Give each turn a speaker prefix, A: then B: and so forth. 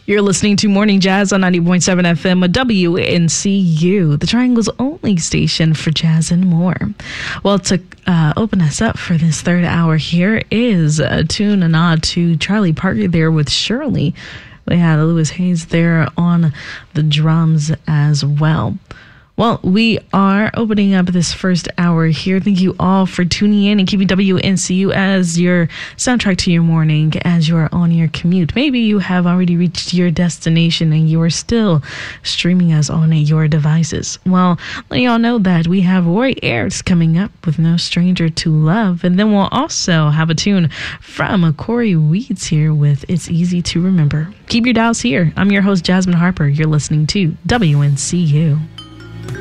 A: You're listening to Morning Jazz on 90.7 FM with WNCU, the Triangle's only station for jazz and more. Well, to open us up for this third hour here is a tune, a nod to Charlie Parker there with Shirley. We had Louis Hayes there on the drums as well. Well, we are opening up this first hour here. Thank you all for tuning in and keeping WNCU as your soundtrack to your morning as you are on your commute. Maybe you have already reached your destination and you are still streaming us on your devices. Well, let y'all know that we have Roy Ayers coming up with No Stranger to Love. And then we'll also have a tune from Corey Weeds here with It's Easy to Remember. Keep your dials here. I'm your host, Jasmine Harper. You're listening to WNCU.